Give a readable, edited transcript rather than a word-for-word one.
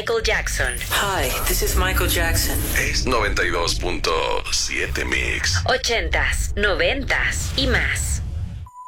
Michael Jackson. Hi, this is Michael Jackson. Es 92.7 Mix. 80s, 90s y más.